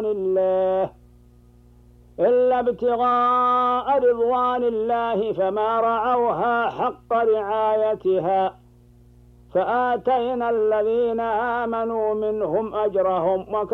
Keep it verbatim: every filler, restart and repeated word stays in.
الله إلا ابتغاء رضوان الله فما رعوها حق رعايتها فآتينا الذين آمنوا منهم أجرهم